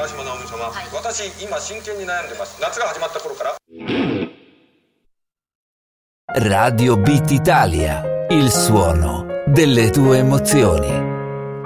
川島直美様、私今真剣に悩んでます。夏が始まった頃から Radio Beat Italia, il suono delle tue emozioni.